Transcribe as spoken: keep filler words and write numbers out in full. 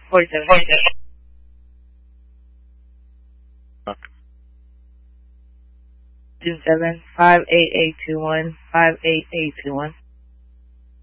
forty-seven. Two seven five eight eight two one five eight eight two one.